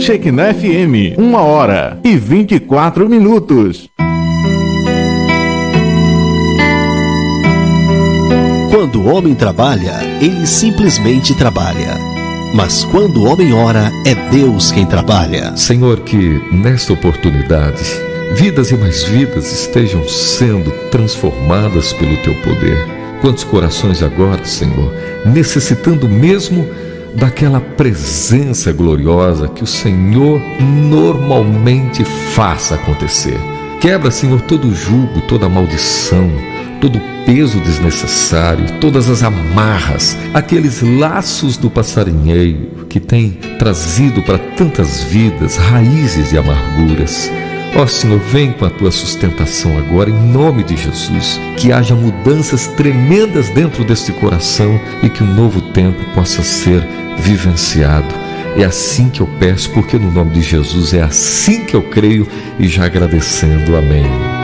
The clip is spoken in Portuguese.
Shekinah FM, 1h24. Quando o homem trabalha, ele simplesmente trabalha. Mas quando o homem ora, é Deus quem trabalha. Senhor, que nesta oportunidade, vidas e mais vidas estejam sendo transformadas pelo Teu poder. Quantos corações agora, Senhor, necessitando mesmo daquela presença gloriosa que o Senhor normalmente faça acontecer. Quebra, Senhor, todo o jugo, toda a maldição, todo o peso desnecessário, todas as amarras, aqueles laços do passarinheiro que tem trazido para tantas vidas raízes e amarguras. Ó Senhor, vem com a Tua sustentação agora, em nome de Jesus, que haja mudanças tremendas dentro deste coração e que um novo tempo possa ser vivenciado. É assim que eu peço, porque no nome de Jesus é assim que eu creio e já agradecendo. Amém.